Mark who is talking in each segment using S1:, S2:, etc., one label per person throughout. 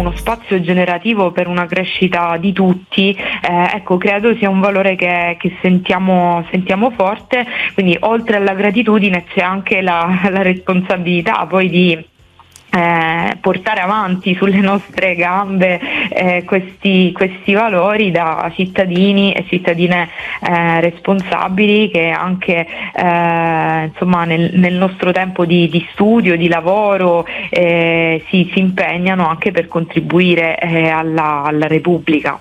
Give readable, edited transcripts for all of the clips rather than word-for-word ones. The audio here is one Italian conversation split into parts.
S1: uno spazio generativo per una crescita di tutti, ecco, credo sia un valore che sentiamo forte, quindi oltre alla gratitudine c'è anche la responsabilità poi di portare avanti sulle nostre gambe questi valori da cittadini e cittadine responsabili, che anche insomma nel nostro tempo di studio, di lavoro si impegnano anche per contribuire alla Repubblica.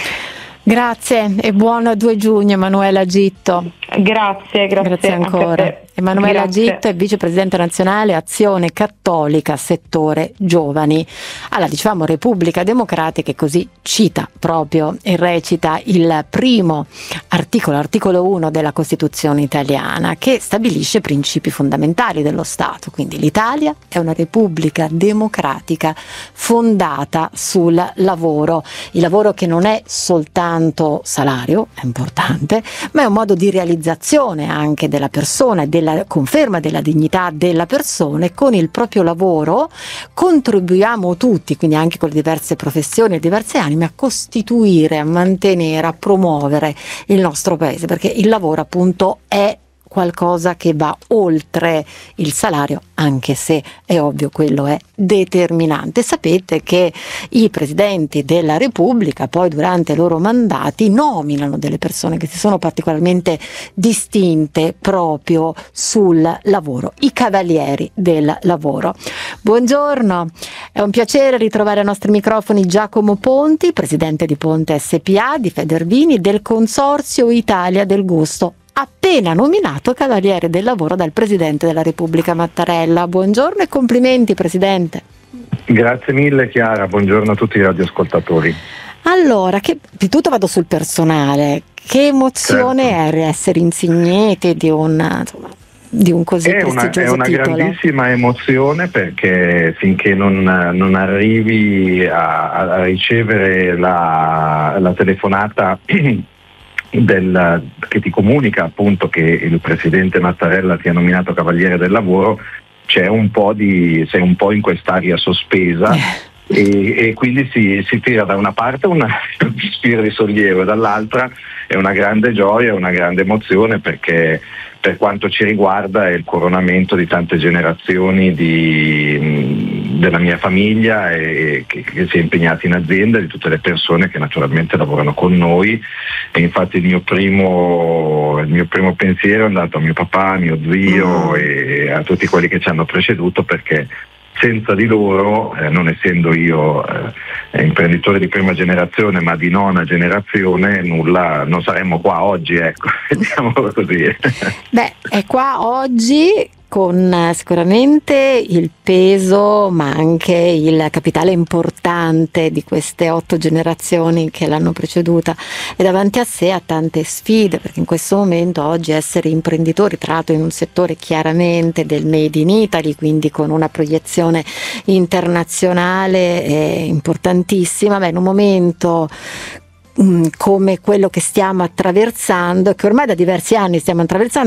S2: Grazie e buon 2 giugno Emanuela Gitto.
S1: Grazie
S2: ancora. Emanuela Gitto è vicepresidente nazionale Azione Cattolica settore giovani. Allora, dicevamo Repubblica Democratica, e così cita proprio e recita il primo articolo 1 della Costituzione italiana, che stabilisce principi fondamentali dello Stato. Quindi l'Italia è una Repubblica democratica fondata sul lavoro. Il lavoro che non è soltanto salario, è importante, ma è un modo di realizzazione anche della persona e della conferma della dignità della persona, e con il proprio lavoro contribuiamo tutti, quindi anche con le diverse professioni e diverse anime, a costituire, a mantenere, a promuovere il nostro paese, perché il lavoro appunto è qualcosa che va oltre il salario, anche se è ovvio quello è determinante. Sapete che i presidenti della Repubblica poi durante i loro mandati nominano delle persone che si sono particolarmente distinte proprio sul lavoro, i cavalieri del lavoro. Buongiorno, è un piacere ritrovare ai nostri microfoni Giacomo Ponti, presidente di Ponte SPA, di Federvini, del Consorzio Italia del Gusto, appena nominato Cavaliere del Lavoro dal Presidente della Repubblica Mattarella. Buongiorno e complimenti, Presidente.
S3: Grazie mille Chiara, buongiorno a tutti i radioascoltatori.
S2: Allora, di tutto vado sul personale. Che emozione è essere insigniti di un così prestigioso titolo?
S3: È una grandissima emozione, perché finché non arrivi a ricevere la telefonata che ti comunica appunto che il presidente Mattarella ti ha nominato Cavaliere del Lavoro, sei un po' in quest'aria sospesa e quindi si tira da una parte una spira di sollievo e dall'altra è una grande gioia, una grande emozione, perché per quanto ci riguarda è il coronamento di tante generazioni della mia famiglia e che si è impegnata in azienda, di tutte le persone che naturalmente lavorano con noi, e infatti il mio primo pensiero è andato a mio papà, a mio zio e a tutti quelli che ci hanno preceduto, perché senza di loro, non essendo io imprenditore di prima generazione ma di nona generazione, non saremmo qua oggi, ecco, diciamolo così.
S2: Beh, è qua oggi con sicuramente il peso ma anche il capitale importante di queste 8 generazioni che l'hanno preceduta, e davanti a sé ha tante sfide, perché in questo momento oggi essere imprenditori, tra l'altro in un settore chiaramente del Made in Italy, quindi con una proiezione internazionale, è importantissima, ma in un momento come quello che stiamo attraversando, che ormai da diversi anni stiamo attraversando,